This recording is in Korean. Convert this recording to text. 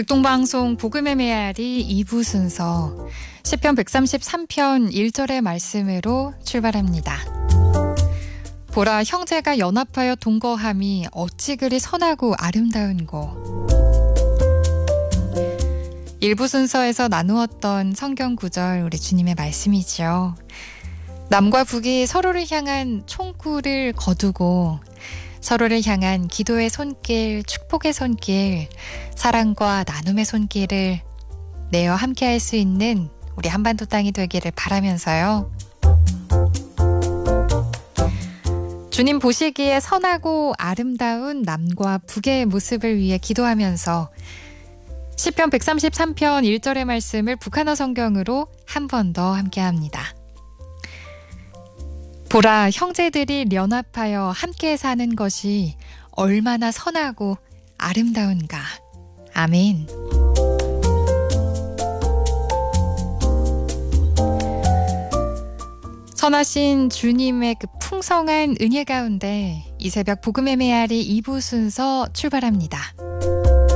극동방송 복음의 메아리 2부 순서 시편 133편 1절의 말씀으로 출발합니다. 보라, 형제가 연합하여 동거함이 어찌 그리 선하고 아름다운고. 1부 순서에서 나누었던 성경 구절, 우리 주님의 말씀이죠. 남과 북이 서로를 향한 총구를 거두고 서로를 향한 기도의 손길, 축복의 손길, 사랑과 나눔의 손길을 내어 함께할 수 있는 우리 한반도 땅이 되기를 바라면서요. 주님 보시기에 선하고 아름다운 남과 북의 모습을 위해 기도하면서 시편 133편 1절의 말씀을 북한어 성경으로 한 번 더 함께합니다. 보라, 형제들이 연합하여 함께 사는 것이 얼마나 선하고 아름다운가. 아멘. 선하신 주님의 그 풍성한 은혜 가운데 이 새벽 복음의 메아리 2부 순서 출발합니다.